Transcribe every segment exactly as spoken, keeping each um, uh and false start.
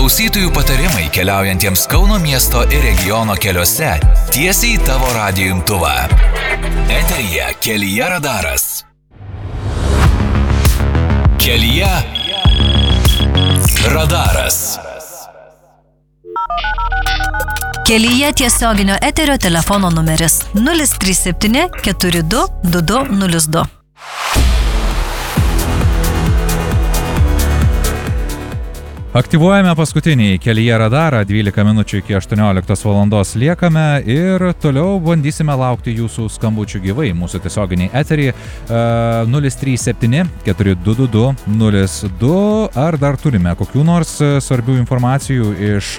Klausytojų patarimai keliaujantiems Kauno miesto ir regiono keliuose tiesiai į tavo radijo imtuvą. Eteryje Kelyje radaras. Kelyje radaras. Kelyje tiesioginio eterio telefono numeris nulis trys septyni keturi du du du nulis du. Aktyvuojame paskutinį Kelyje radarą, dvylika minučių iki aštuonioliktos valandos liekame ir toliau bandysime laukti jūsų skambučių gyvai mūsų tiesioginiai eterį nulis trys septyni keturi du du du nulis du. Ar dar turime kokių nors svarbių informacijų iš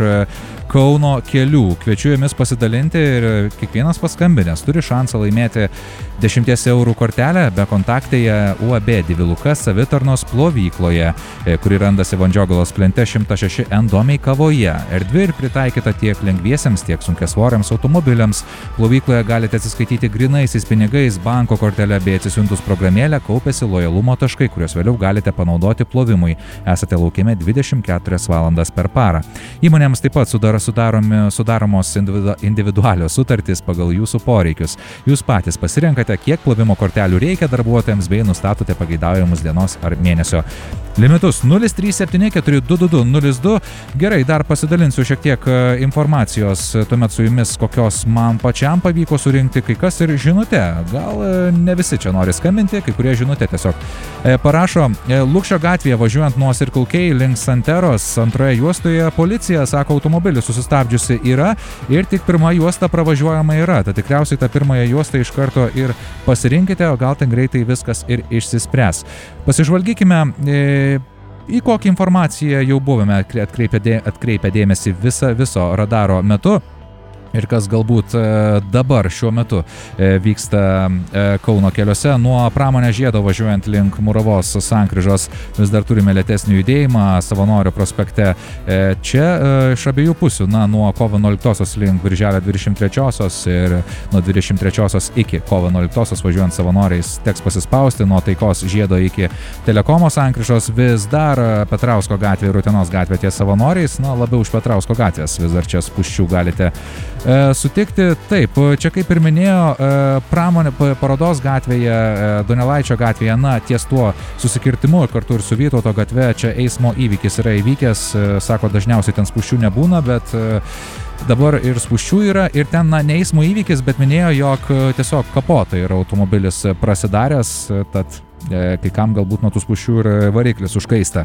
Kauno kelių? Kviečiu jumis pasidalinti ir kiekvienas paskambinęs turi šansą laimėti dešimties eurų kortelę bekontaktėje U A B Diviluka savitarnos plovykloje, kuri randasi Vandžiogalos plente šimtas šeši N Domeikavoje. Erdvi ir pritaikyta tiek lengviesiems, tiek sunkiasvoriams automobiliams. Plovykloje galite atsiskaityti grynaisiais pinigais, banko kortelę bei atsisiuntus programėlę kaupiasi lojalumo taškai, kuriuos vėliau galite panaudoti plovimui. Esate laukiami dvidešimt keturias valandas per parą. Įmonėms taip pat sudaro Sudaromi, sudaromos individu, individualios sutartys pagal jūsų poreikius. Jūs patys pasirenkate, kiek plovimo kortelių reikia darbuotojams bei nustatote pageidaujamus dienos ar mėnesio limitus. nulis trys septyni keturi du du du nulis du. Gerai, dar pasidalinsiu šiek tiek informacijos tuomet su jumis, kokios man pačiam pavyko surinkti, kai kas ir žinutė. Gal ne visi čia nori skambinti, kai kurie žinutė tiesiog parašo. Lukšio gatvėje važiuojant nuo Circle K link Santeros antroje juostoje policija sako, automobilis susistabdžiusi yra ir tik pirma juosta pravažiuojama yra. Tad tikriausiai tą pirmąją juostą iš karto ir pasirinkite, o gal ten greitai viskas ir išsispręs. Pasižvalgykime, e, į kokią informaciją jau buvome atkreipę, dė, atkreipę dėmesį visa, viso radaro metu. Ir kas galbūt dabar šiuo metu vyksta Kauno keliuose. Nuo Pramonės žiedo važiuojant link Muravos sankryžos vis dar turime lėtesnį judėjimą Savanorių prospekte. Čia iš abiejų pusių, na, nuo kovo vienuoliktosios link Birželio dvidešimt trečiosios ir nuo dvidešimt trečiosios iki kovo vienuoliktosios važiuojant Savanoriais teks pasispausti. Nuo Taikos žiedo iki Telekomo sankryžos vis dar Petrausko gatvė ir Utenos gatvė ties Savanoriais. Na, labiau už Petrausko gatvės vis dar čia spūsčių galite E, sutikti. Taip, čia kaip ir minėjo, e, pramonė parodos gatvėje, e, Donelaičio gatvėje, na, ties tuo susikirtimu ir kartu ir su Vytauto gatve čia eismo įvykis yra įvykęs, e, sako, dažniausiai ten spūsčių nebūna, bet e, dabar ir spūsčių yra ir ten, na, ne eismo įvykis, bet minėjo, jog tiesiog kapota yra automobilis prasidaręs, tad e, kai kam galbūt nuo tų spūsčių ir variklis užkaista.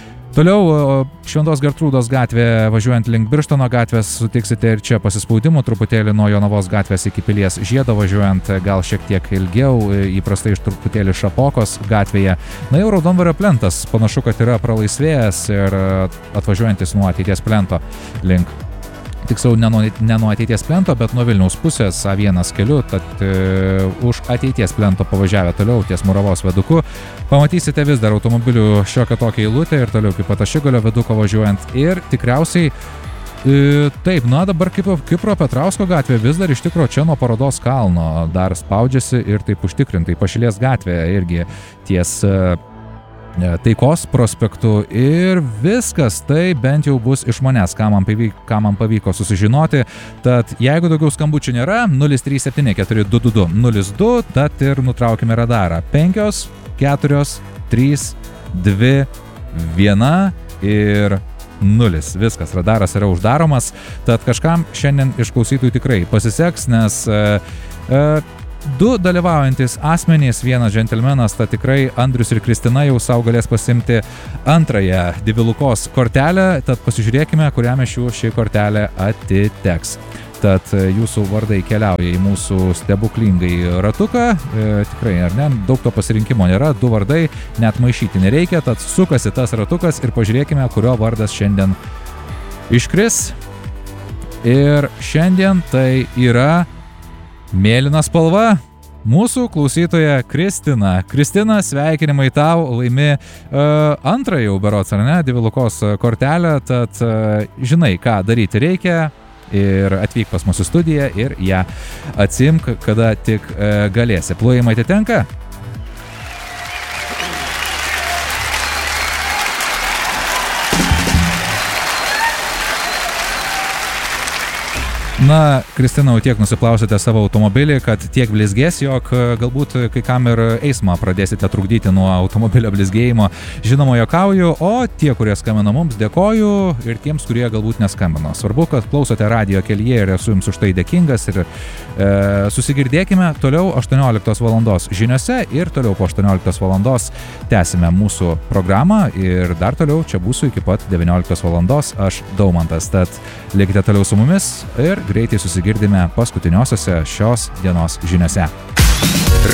Toliau Šventos Gertrūdos gatvė važiuojant link Birštono gatvės sutiksite ir čia pasispaudimų truputėlį nuo Jonavos gatvės iki Pilies žiedo važiuojant gal šiek tiek ilgiau, įprastai iš truputėlį Šapokos gatvėje. Na jau Raudondvario plentas panašu, kad yra pralaisvėjęs ir atvažiuojantis nuo Ateities plento link. Tiksliau, ne nuo, ne nuo Ateities plento, bet nuo Vilniaus pusės A vienas keliu, tad e, už Ateities plento pavažiavę toliau ties Muravos veduku pamatysite vis dar automobilių šiokią tokią eilutę ir toliau kaip pat Ašigalio veduko važiuojant ir tikriausiai e, taip, na dabar kaip Kipro Petrausko gatvė vis dar iš tikro čia nuo Parodos kalno dar spaudžiasi ir taip užtikrintai. Pašilės gatvė irgi ties e, Taikos prospektu ir viskas tai bent jau bus iš manęs, ką man pavyko, ką man pavyko susižinoti. Tad jeigu daugiau skambučių nėra, nulis trys septyni keturi du du du nulis du, tad ir nutraukime radarą. penkios, keturios, trys, dvi, viena ir nulis. Viskas, radaras yra uždaromas, tad kažkam šiandien iš klausytojų tikrai pasiseks, nes e, e, du dalyvaujantis asmenys, vienas džentelmenas, tai tikrai Andrius ir Kristina jau savo galės pasimti antrąją Divilukos kortelę, tad pasižiūrėkime, kuriam iš jų ši kortelė atiteks. Tad jūsų vardai keliauja į mūsų stebuklingai ratuką, e, tikrai, ar ne, daug to pasirinkimo nėra, du vardai, net maišyti nereikia, tad sukasi tas ratukas ir pažiūrėkime, kurio vardas šiandien iškris. Ir šiandien tai yra mėlyna spalva, mūsų klausytoja Kristina. Kristina, sveikinimai tau, laimi uh, antrą jau berods, ar ne, Divilukos kortelę, tad uh, žinai, ką daryti reikia ir atvyk pas mūsų studiją ir ją atsimk, kada tik uh, galėsi. Plojimai atitenka? Na, Kristina, tiek nusiplausite savo automobilį, kad tiek blizgės, jog galbūt kai kam ir eismą pradėsite trukdyti nuo automobilio blizgėjimo. Žinoma, juokauju, o tie, kurie skambino mums, dėkoju ir tiems, kurie galbūt neskambino. Svarbu, kad klausote radijo kelyje ir esu jums už tai dėkingas ir e, susigirdėkime toliau aštuonioliktos valandos žiniose ir toliau po aštuonioliktos valandos tęsime mūsų programą ir dar toliau čia būsiu iki pat devynioliktos valandos, aš Daumantas. Tad likite toliau su mumis ir greitai susigirdime paskutiniosiose šios dienos žiniose.